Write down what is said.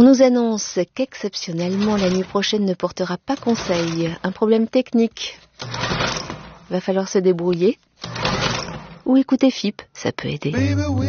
nous annonce qu'exceptionnellement la nuit prochaine ne portera pas conseil. Un problème technique. Va falloir se débrouiller. Ou écouter FIP, ça peut aider.